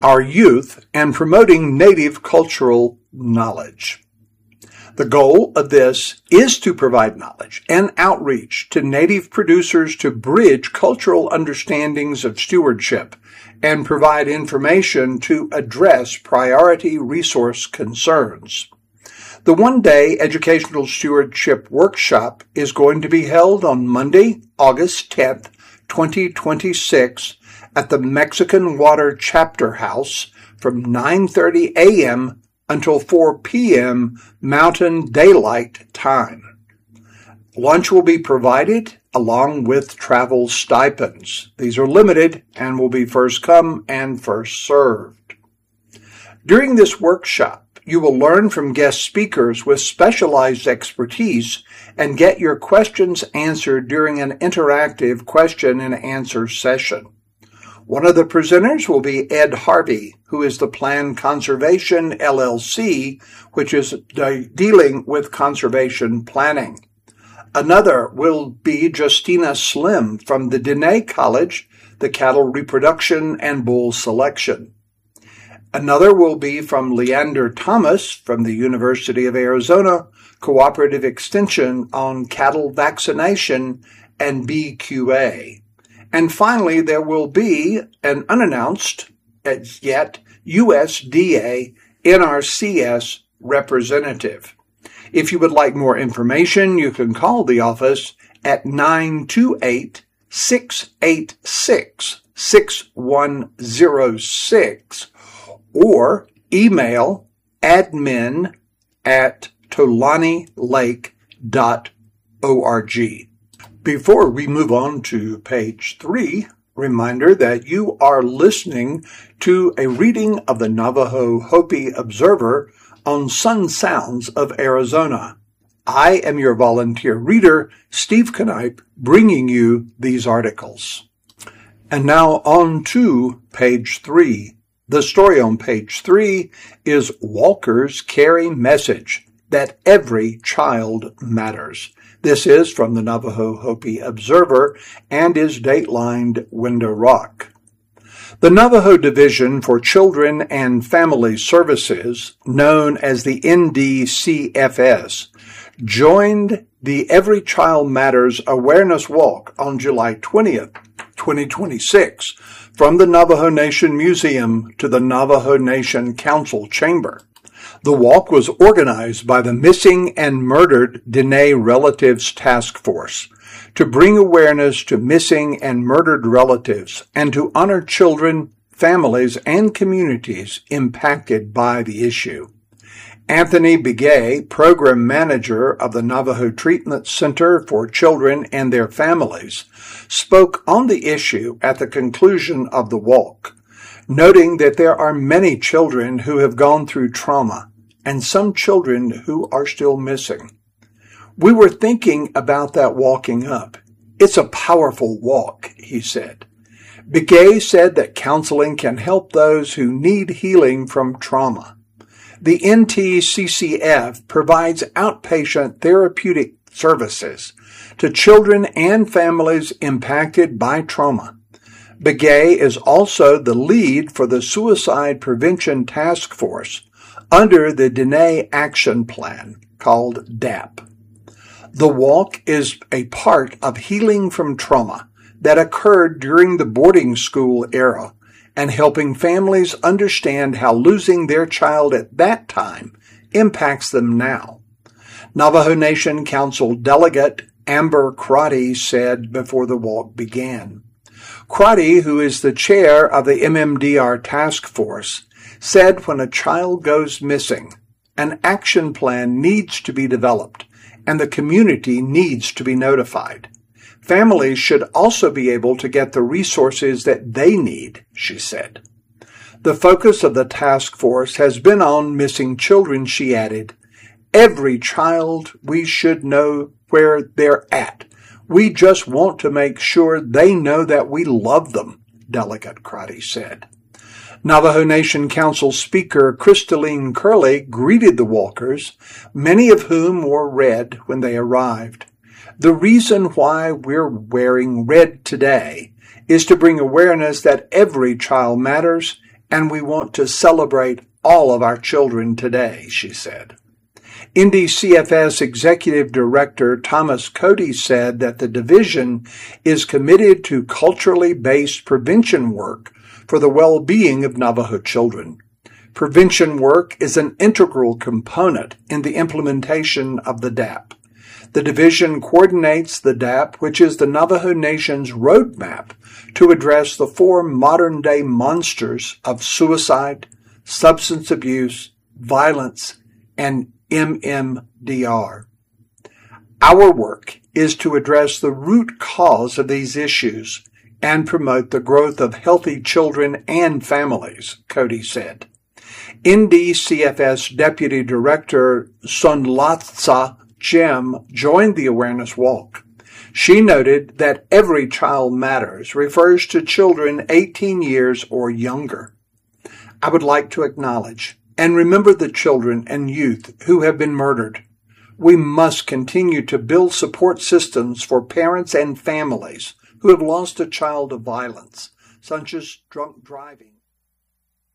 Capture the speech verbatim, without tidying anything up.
our youth and promoting Native cultural knowledge. The goal of this is to provide knowledge and outreach to Native producers to bridge cultural understandings of stewardship and provide information to address priority resource concerns. The one-day Educational Stewardship Workshop is going to be held on Monday, August tenth, twenty twenty-six at the Mexican Water Chapter House from nine thirty a.m. until four p.m. Mountain Daylight Time. Lunch will be provided along with travel stipends. These are limited and will be first come and first served. During this workshop, you will learn from guest speakers with specialized expertise and get your questions answered during an interactive question and answer session. One of the presenters will be Ed Harvey, who is the Plan Conservation L L C, which is de- dealing with conservation planning. Another will be Justina Slim from the Diné College, the Cattle Reproduction and Bull Selection. Another will be from Leander Thomas from the University of Arizona, Cooperative Extension on Cattle Vaccination and B Q A. And finally, there will be an unannounced, as yet, U S D A N R C S representative. If you would like more information, you can call the office at nine two eight, six eight six, six one zero six or email admin at tolani lake dot org. Before we move on to page three, reminder that you are listening to a reading of the Navajo Hopi Observer on Sun Sounds of Arizona. I am your volunteer reader, Steve Knipe, bringing you these articles. And now on to page three. The story on page three is Walker's Carry Message, that every child matters. This is from the Navajo Hopi Observer and is datelined Window Rock. The Navajo Division for Children and Family Services, known as the N D C F S, joined the Every Child Matters Awareness Walk on July twentieth, twenty twenty-six, from the Navajo Nation Museum to the Navajo Nation Council Chamber. The walk was organized by the Missing and Murdered Diné Relatives Task Force to bring awareness to missing and murdered relatives and to honor children, families, and communities impacted by the issue. Anthony Begay, Program Manager of the Navajo Treatment Center for Children and Their Families, spoke on the issue at the conclusion of the walk, noting that there are many children who have gone through trauma and some children who are still missing. We were thinking about that walking up. It's a powerful walk, he said. Begay said that counseling can help those who need healing from trauma. The N T C C F provides outpatient therapeutic services to children and families impacted by trauma. Begay is also the lead for the Suicide Prevention Task Force under the Diné Action Plan, called D A P. The walk is a part of healing from trauma that occurred during the boarding school era and helping families understand how losing their child at that time impacts them now. Navajo Nation Council Delegate Amber Crotty said before the walk began. Crotty, who is the chair of the M M D R task force, said when a child goes missing, an action plan needs to be developed and the community needs to be notified. Families should also be able to get the resources that they need, she said. The focus of the task force has been on missing children, she added. Every child, we should know where they're at. We just want to make sure they know that we love them, Delegate Crotty said. Navajo Nation Council Speaker Crystalline Curley greeted the walkers, many of whom wore red when they arrived. The reason why we're wearing red today is to bring awareness that every child matters and we want to celebrate all of our children today, she said. N D C F S Executive Director Thomas Cody said that the division is committed to culturally based prevention work for the well-being of Navajo children. Prevention work is an integral component in the implementation of the D A P. The division coordinates the D A P, which is the Navajo Nation's roadmap to address the four modern-day monsters of suicide, substance abuse, violence, and M M D R. Our work is to address the root cause of these issues and promote the growth of healthy children and families, Cody said. N D C F S Deputy Director Sonlatsa Jem joined the awareness walk. She noted that Every Child Matters refers to children eighteen years or younger. I would like to acknowledge and remember the children and youth who have been murdered. We must continue to build support systems for parents and families who have lost a child to violence, such as drunk driving.